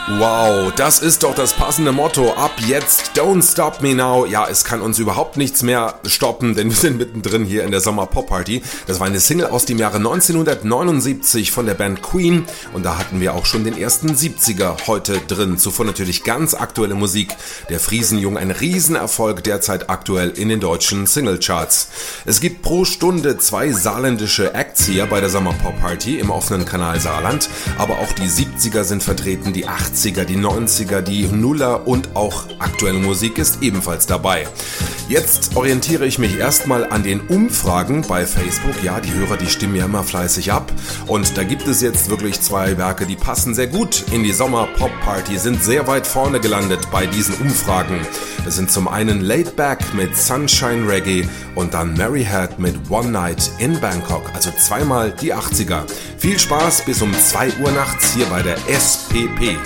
Wow, das ist doch das passende Motto. Ab jetzt, don't stop me now. Ja, es kann uns überhaupt nichts mehr stoppen, denn wir sind mittendrin hier in der Sommer-Pop-Party. Das war eine Single aus dem Jahre 1979 von der Band Queen und da hatten wir auch schon den ersten 70er heute drin. Zuvor natürlich ganz aktuelle Musik. Der Friesenjung, ein Riesenerfolg derzeit aktuell in den deutschen Singlecharts. Es gibt pro Stunde 2 saarländische Acts hier bei der Sommer-Pop-Party im offenen Kanal Saarland, aber auch die 70er sind vertreten, die 80er, die 90er, die Nuller und auch aktuelle Musik ist ebenfalls dabei. Jetzt orientiere ich mich erstmal an den Umfragen bei Facebook. Ja, die Hörer, die stimmen ja immer fleißig ab. Und da gibt es jetzt wirklich 2 Werke, die passen sehr gut in die Sommer-Pop-Party, sind sehr weit vorne gelandet bei diesen Umfragen. Das sind zum einen Laid Back mit Sunshine Reggae und dann Mary Had mit One Night in Bangkok. Also zweimal die 80er. Viel Spaß bis um 2 Uhr nachts hier bei der SPP.